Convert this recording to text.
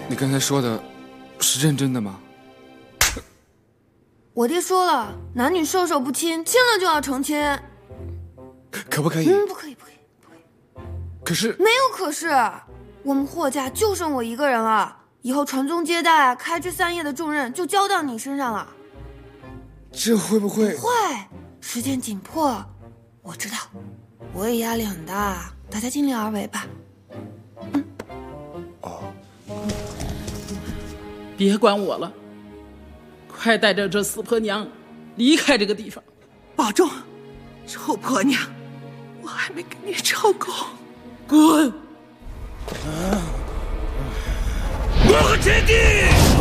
你刚才说的是认真的吗？ 我爹说了，男女授受不亲，亲了就要成亲。 可不可以？ 不可以。 可是没有可是，我们霍家就剩我一个人了，以后传宗接代、开枝散叶的重任就交到你身上了。 这会不会？ 不会，时间紧迫，我知道，我也压力很大，大家尽力而为吧。 别管我了，快带着这死婆娘离开这个地方。 保重，臭婆娘，我还没给你招供。 滚！ 我和天帝